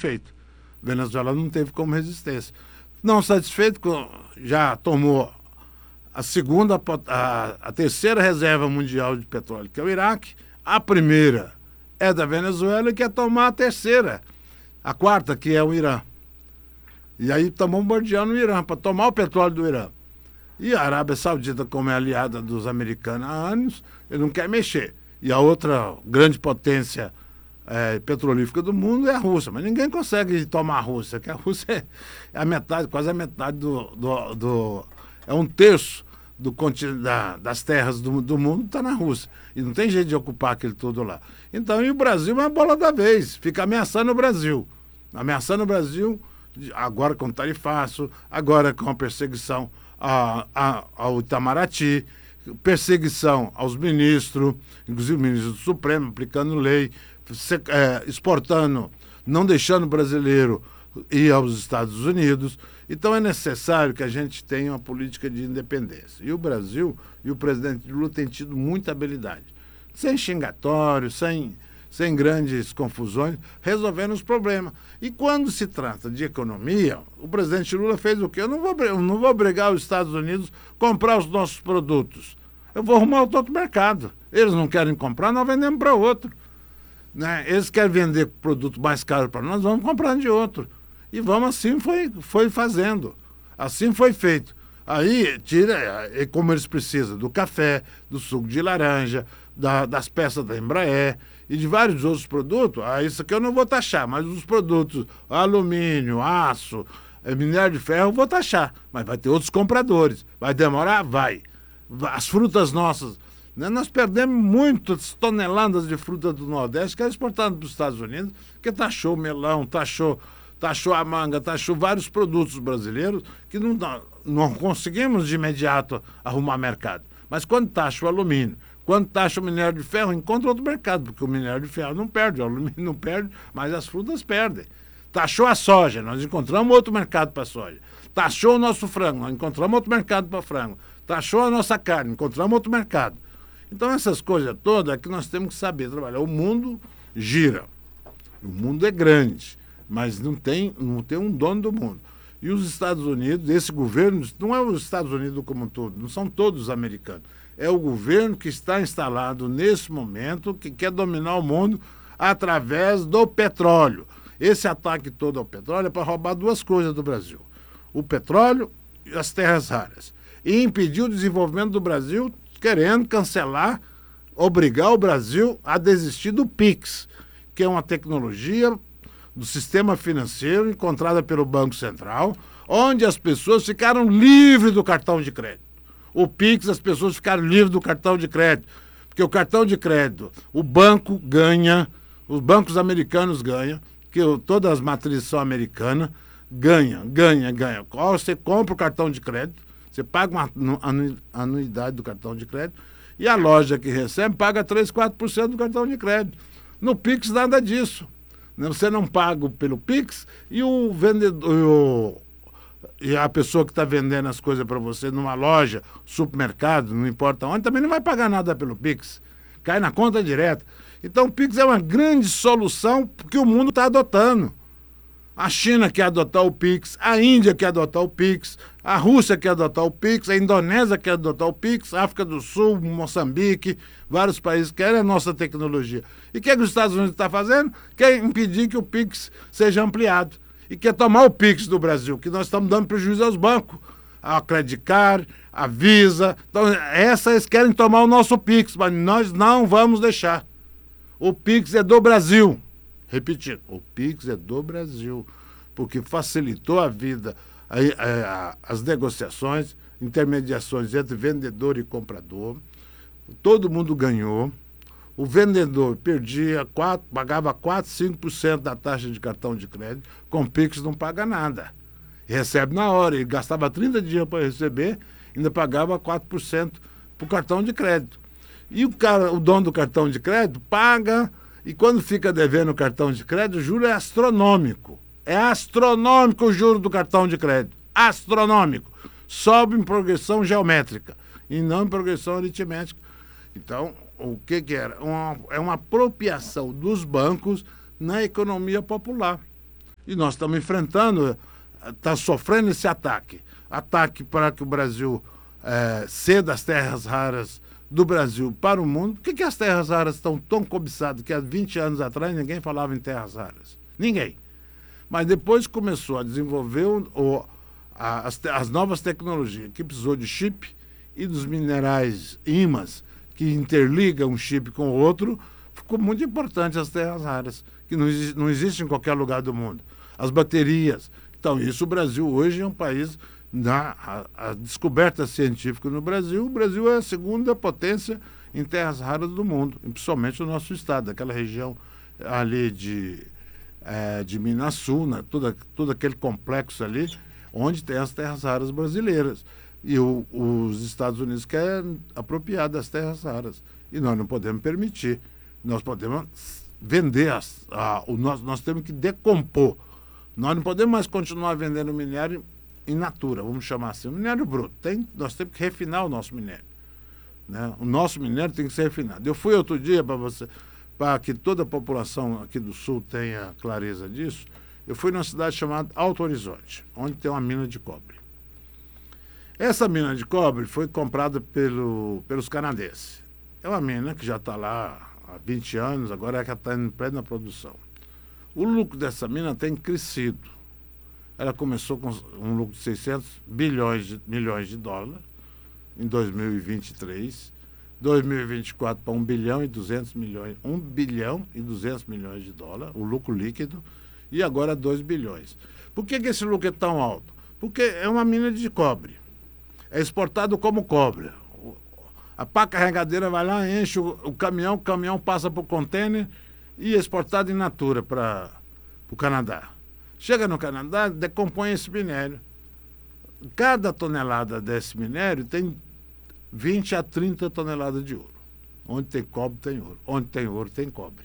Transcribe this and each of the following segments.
feito. Venezuela não teve como resistência. Não satisfeito, já tomou a terceira reserva mundial de petróleo, que é o Iraque. A primeira é da Venezuela e quer tomar a terceira. A quarta, que é o Irã. E aí estão bombardeando o Irã para tomar o petróleo do Irã. E a Arábia Saudita, como é aliada dos americanos há anos, ele não quer mexer. E a outra grande potência petrolífera do mundo é a Rússia. Mas ninguém consegue tomar a Rússia, que a Rússia é a metade, quase a metade é um terço das terras do mundo está na Rússia. E não tem jeito de ocupar aquele tudo lá. Então, e o Brasil é a bola da vez. Fica ameaçando o Brasil. Ameaçando o Brasil, agora com tarifaço, agora com a perseguição ao Itamaraty, perseguição aos ministros, inclusive o ministro do Supremo, aplicando lei, exportando, não deixando o brasileiro ir aos Estados Unidos. Então é necessário que a gente tenha uma política de independência. E o Brasil e o presidente Lula têm tido muita habilidade, sem xingatório, sem grandes confusões, resolvendo os problemas. E quando se trata de economia, o presidente Lula fez o quê? Eu não vou obrigar os Estados Unidos a comprar os nossos produtos. Eu vou arrumar outro mercado. Eles não querem comprar, nós vendemos para outro. Né? Eles querem vender produto mais caro para nós, vamos comprar de outro. E vamos, assim foi fazendo. Assim foi feito. Aí tira, como eles precisam, do café, do suco de laranja, das peças da Embraer e de vários outros produtos. Isso aqui eu não vou taxar, mas os produtos alumínio, aço, minério de ferro eu vou taxar. Mas vai ter outros compradores. Vai demorar? Vai. As frutas nossas, né? Nós perdemos muitas toneladas de fruta do Nordeste que é exportada para os Estados Unidos, que taxou o melão, taxou a manga, taxou vários produtos brasileiros que não conseguimos de imediato arrumar mercado. Mas quando taxa o alumínio, quando taxa o minério de ferro, encontra outro mercado, porque o minério de ferro não perde, o alumínio não perde, mas as frutas perdem. Taxou a soja, nós encontramos outro mercado para a soja. Taxou o nosso frango, nós encontramos outro mercado para frango. Taxou a nossa carne, encontramos outro mercado. Então essas coisas todas é que nós temos que saber trabalhar. O mundo gira, o mundo é grande, mas não tem um dono do mundo. E os Estados Unidos, esse governo, não é os Estados Unidos como um todo, não são todos americanos. É o governo que está instalado nesse momento, que quer dominar o mundo através do petróleo. Esse ataque todo ao petróleo é para roubar duas coisas do Brasil: o petróleo e as terras raras. E impedir o desenvolvimento do Brasil, querendo cancelar, obrigar o Brasil a desistir do PIX, que é uma tecnologia do sistema financeiro encontrada pelo Banco Central, onde as pessoas ficaram livres do cartão de crédito. O PIX, as pessoas ficaram livres do cartão de crédito, porque o cartão de crédito, o banco ganha, os bancos americanos ganham, que todas as matrizes são americanas, ganha. Você compra o cartão de crédito, você paga uma anuidade do cartão de crédito, e a loja que recebe paga 3, 4% do cartão de crédito. No PIX, nada disso. Você não paga pelo PIX e o vendedor e a pessoa que está vendendo as coisas para você numa loja, supermercado, não importa onde, também não vai pagar nada pelo PIX. Cai na conta direta. Então o PIX é uma grande solução que o mundo está adotando. A China quer adotar o PIX, a Índia quer adotar o PIX, a Rússia quer adotar o PIX, a Indonésia quer adotar o PIX, a África do Sul, Moçambique, vários países querem a nossa tecnologia. E o que os Estados Unidos estão fazendo? Quer impedir que o PIX seja ampliado. E quer tomar o PIX do Brasil, que nós estamos dando prejuízo aos bancos. A Credit Card, a Visa. Então, eles querem tomar o nosso PIX, mas nós não vamos deixar. O PIX é do Brasil. Repetindo, o PIX é do Brasil, porque facilitou a vida, as negociações, intermediações entre vendedor e comprador. Todo mundo ganhou. O vendedor pagava 4, 5% da taxa de cartão de crédito, com o PIX não paga nada. Recebe na hora, ele gastava 30 dias para receber, ainda pagava 4% para o cartão de crédito. E o dono do cartão de crédito paga. E quando fica devendo o cartão de crédito, o juro é astronômico. É astronômico o juro do cartão de crédito. Astronômico. Sobe em progressão geométrica e não em progressão aritmética. Então, o que era? É uma apropriação dos bancos na economia popular. E nós estamos enfrentando, está sofrendo esse ataque. Ataque para que o Brasil ceda as terras raras do Brasil para o mundo. Por que as terras raras estão tão cobiçadas que há 20 anos atrás ninguém falava em terras raras? Ninguém. Mas depois começou a desenvolver as novas tecnologias, que precisou de chip e dos minerais ímãs, que interligam um chip com o outro, ficou muito importante as terras raras, que não existem em qualquer lugar do mundo. As baterias. Então, isso o Brasil hoje é um país, a descoberta científica no Brasil, o Brasil é a segunda potência em terras raras do mundo, principalmente no nosso estado, aquela região ali de Minas Sul, né? todo aquele complexo ali, onde tem as terras raras brasileiras. E os Estados Unidos querem apropriar das terras raras. E nós não podemos permitir. Nós podemos vender, nós temos que decompor. Nós não podemos mais continuar vendendo minério in natura, vamos chamar assim, minério bruto. Nós temos que refinar o nosso minério. Né? O nosso minério tem que ser refinado. Eu fui outro dia para que toda a população aqui do Sul tenha clareza disso, eu fui numa cidade chamada Alto Horizonte, onde tem uma mina de cobre. Essa mina de cobre foi comprada pelos canadenses. É uma mina que já está lá há 20 anos, agora é que está em plena produção. O lucro dessa mina tem crescido. Ela começou com um lucro de 600 milhões de dólares em 2023, 2024 para 1 bilhão e 200 milhões, 1 bilhão e 200 milhões de dólares, o lucro líquido, e agora 2 bilhões. Por que esse lucro é tão alto? Porque é uma mina de cobre. É exportado como cobre. A pá carregadeira vai lá, enche o caminhão passa para o contêiner e é exportado in natura para o Canadá. Chega no Canadá, decompõe esse minério. Cada tonelada desse minério tem 20 a 30 toneladas de ouro. Onde tem cobre, tem ouro. Onde tem ouro, tem cobre.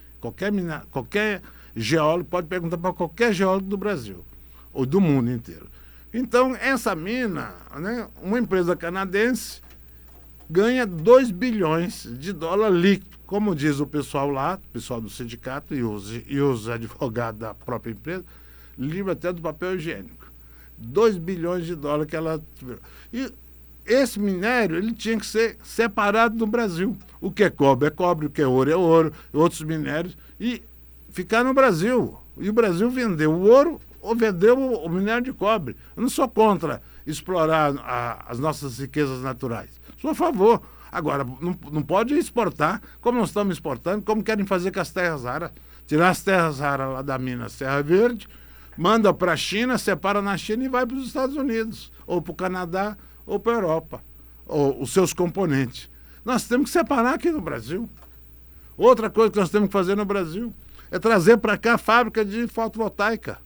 Qualquer geólogo pode perguntar para qualquer geólogo do Brasil ou do mundo inteiro. Então, essa mina, né, uma empresa canadense ganha 2 bilhões de dólares líquido, como diz o pessoal lá, o pessoal do sindicato e os advogados da própria empresa, livre até do papel higiênico. 2 bilhões de dólares que ela... E esse minério ele tinha que ser separado do Brasil. O que é cobre, o que é ouro, outros minérios, e ficar no Brasil. E o Brasil vendeu o ouro ou vendeu o minério de cobre. Eu não sou contra explorar as nossas riquezas naturais. Sou a favor. Agora, não pode exportar, como nós estamos exportando, como querem fazer com as terras raras. Tirar as terras raras lá da mina Serra Verde, manda para a China, separa na China e vai para os Estados Unidos, ou para o Canadá, ou para a Europa, ou os seus componentes. Nós temos que separar aqui no Brasil. Outra coisa que nós temos que fazer no Brasil é trazer para cá a fábrica de fotovoltaica.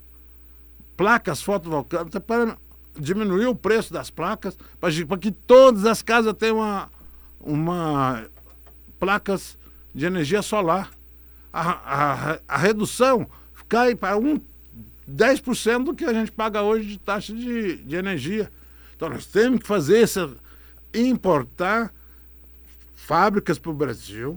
Placas fotovoltaicas, para diminuir o preço das placas, para que todas as casas tenham placas de energia solar. A redução cai para 10% do que a gente paga hoje de taxa de energia. Então nós temos que importar fábricas para o Brasil,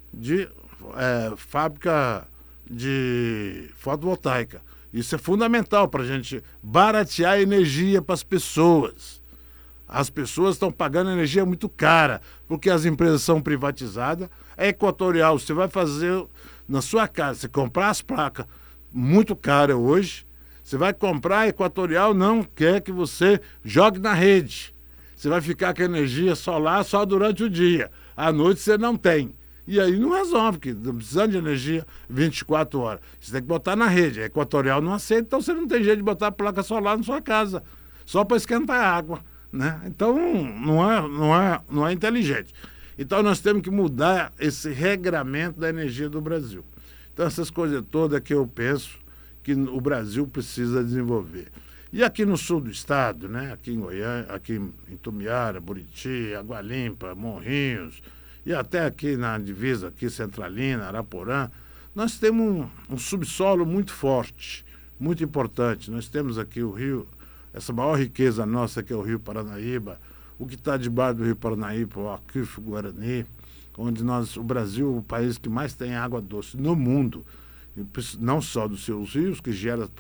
fábrica de fotovoltaica. Isso é fundamental para a gente baratear a energia para as pessoas. As pessoas estão pagando energia muito cara, porque as empresas são privatizadas. É Equatorial, você vai fazer na sua casa, você comprar as placas muito caras hoje, você vai comprar a Equatorial, não quer que você jogue na rede. Você vai ficar com energia solar só durante o dia. À noite você não tem. E aí não resolve, porque precisando de energia 24 horas. Você tem que botar na rede. A Equatorial não aceita, então você não tem jeito de botar placa solar na sua casa, só para esquentar a água. Né? Então não é inteligente. Então nós temos que mudar esse regramento da energia do Brasil. Então essas coisas todas que eu penso que o Brasil precisa desenvolver. E aqui no sul do estado, né? Aqui em Goiânia, aqui em Tumiara, Buriti, Água Limpa, Morrinhos, e até aqui na divisa, aqui Centralina, Araporã, nós temos um subsolo muito forte, muito importante. Nós temos aqui o rio, essa maior riqueza nossa que é o Rio Paranaíba, o que está debaixo do Rio Paranaíba, o Aquífero Guarani, onde o Brasil é o país que mais tem água doce no mundo, não só dos seus rios, que gera